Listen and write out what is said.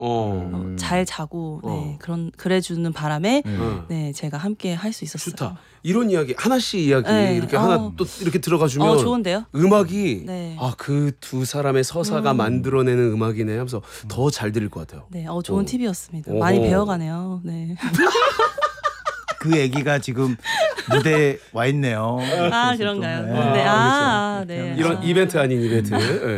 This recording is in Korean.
잘 자고 네, 그래주는 바람에 네, 제가 함께 할 수 있었어요. 좋다. 이런 이야기 하나씩 이야기 네. 이렇게 하나 또 이렇게 들어가주면 좋은데요? 음악이 네. 그 두 사람의 서사가 만들어내는 음악이네 하면서 더 잘 들릴 것 같아요. 네, 좋은 팁이었습니다. 많이 배워가네요. 네. 그 얘기가 지금 무대에 와 있네요. 그런가요? 네. 네. 그렇죠. 네. 이런 이벤트 아닌 이벤트. 네.